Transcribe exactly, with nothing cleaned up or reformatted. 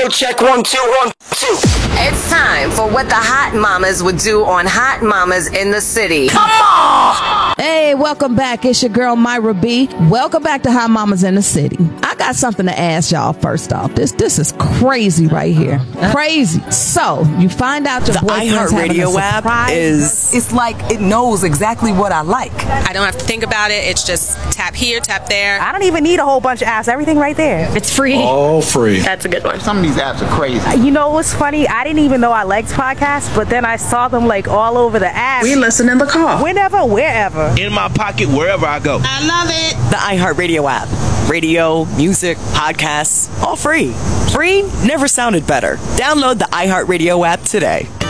Radio check one, two, one, two. It's time for what the hot mamas would do on Hot Mamas in the City. Come on! Hey, welcome back. It's your girl, Myra B. Welcome back to Hot Mamas in the City. I got something to ask y'all first off. This this is crazy right here. Crazy. So, you find out your the boyfriend's having a iHeartRadio app surprise. is... It's like it knows exactly what I like. I don't have to think about it. It's just tap here, tap there. I don't even need a whole bunch of apps. Everything right there. It's free. All free. That's a good one. Some of these apps are crazy. You know what's funny? I didn't even know I liked podcasts, but then I saw them like all over the app. We listen in the car. Whenever, wherever. In my pocket, wherever I go. I love it. The iHeartRadio app. Radio, music, podcasts, all free. Free never sounded better. Download the iHeartRadio app today.